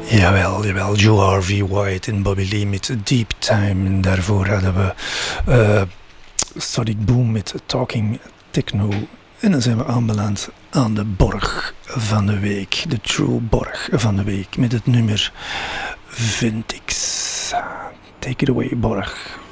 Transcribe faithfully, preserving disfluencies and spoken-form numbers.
Jawel, jawel. Joe R V. White en Bobby Lee met Deep Time. En daarvoor hadden we uh, Sonic Boom met Talking Techno. En dan zijn we aanbeland aan de borg van de week. De True Borg van de week. Met het nummer Vintix. Take it away, Borg.